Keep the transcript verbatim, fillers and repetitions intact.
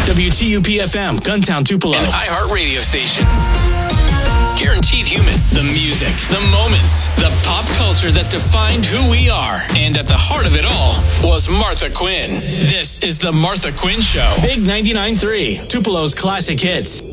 W T U P F M, Guntown, Tupelo. An iHeart radio station. Guaranteed human. The music, the moments, the pop culture that defined who we are. And at the heart of it all was Martha Quinn. This is the Martha Quinn Show. Big ninety-nine point three, Tupelo's classic hits.